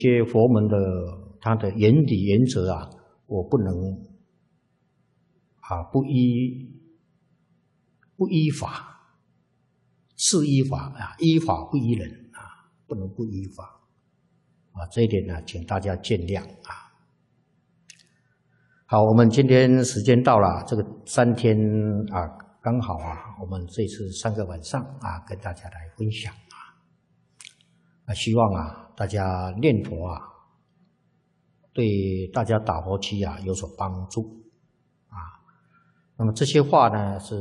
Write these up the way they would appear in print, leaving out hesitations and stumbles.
些佛门的它的原理原则啊，我不能不依法，是依法啊，依法不依人啊，不能不依法啊，这一点呢，请大家见谅啊。好，我们今天时间到了，这个3天啊，刚好啊，我们这次3个晚上啊，跟大家来分享啊，希望啊，大家念佛啊，对大家打佛七啊有所帮助啊。那么这些话呢，是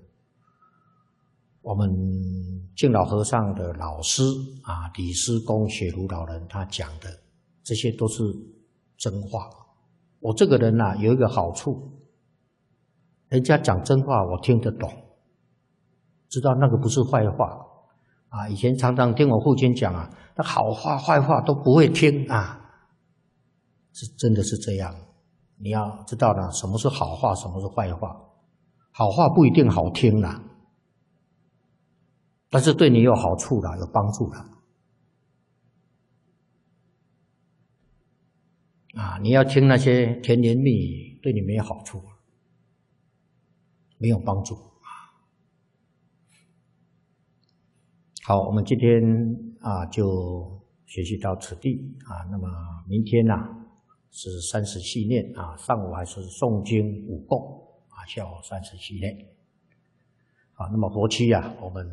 我们敬老和尚的老师啊，李师公雪如老人他讲的，这些都是真话。我这个人啊，有一个好处，人家讲真话，我听得懂，知道那个不是坏话啊。以前常常听我父亲讲啊，那好话坏话都不会听啊，是真的是这样。你要知道呢，什么是好话，什么是坏话。好话不一定好听啦，但是对你有好处啦，有帮助啦。啊，你要听那些甜言蜜语，对你没有好处，没有帮助啊。好，我们今天啊就学习到此地啊。那么明天呢是30系念啊，上午还是诵经5供啊，下午30系念。啊，那么佛期啊，我们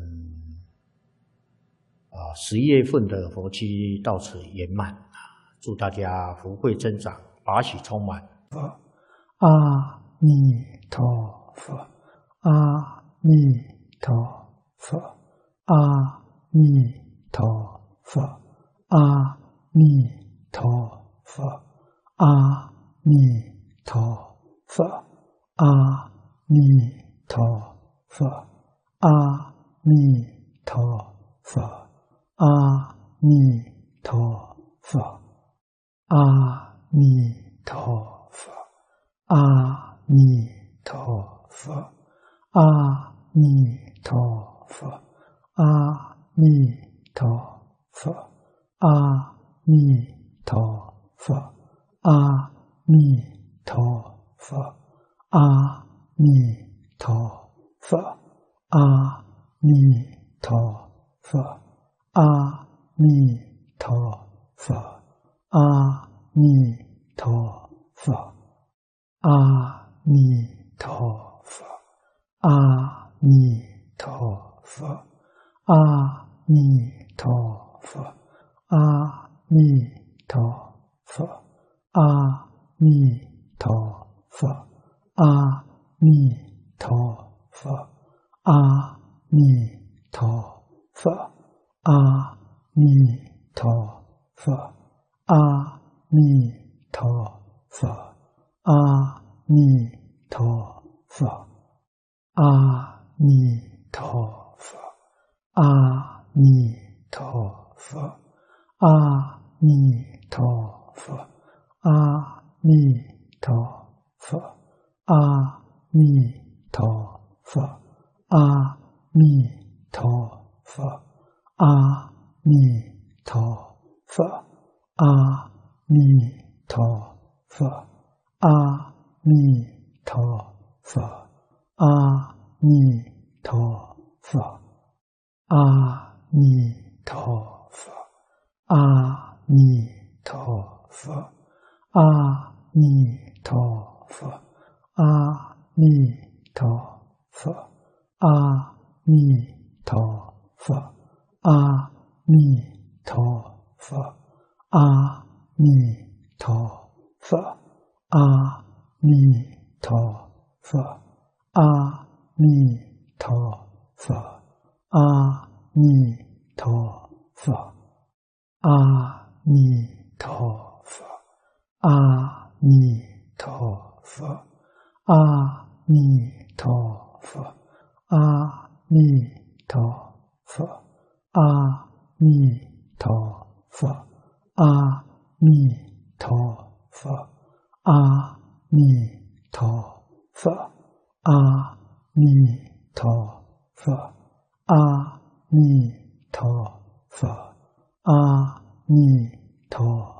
11月份的佛期到此圆满啊。祝大家福慧增长，法喜充满。 阿弥陀佛，阿弥陀佛，阿弥陀佛，阿弥陀佛，阿弥陀佛，阿弥陀佛，阿弥陀佛，阿弥陀佛。阿弥陀佛，阿弥陀佛，阿弥陀佛，阿弥陀佛，阿弥陀佛，阿弥陀佛，阿弥陀佛，阿弥陀佛，阿弥陀佛。阿弥陀佛，阿弥陀佛，阿弥陀佛，阿弥陀佛，阿弥陀佛，阿弥陀佛，阿弥陀佛，阿弥陀佛，阿弥陀佛。阿弥陀佛，阿弥陀佛，阿弥陀佛，阿弥陀佛，阿弥陀佛，阿弥陀佛，阿弥陀佛，阿弥陀佛，阿弥陀佛。阿弥陀佛，阿弥陀佛，阿弥陀佛，阿弥陀佛，阿弥陀佛，阿弥陀佛，阿弥陀佛，阿弥陀佛，阿弥陀佛。阿弥陀佛，阿弥陀佛，阿弥陀佛，阿弥陀佛，阿弥陀佛，阿弥陀佛，阿弥陀佛，阿弥陀佛，阿弥陀佛。阿弥陀佛，阿弥陀佛，阿弥陀佛，阿弥陀佛，阿弥陀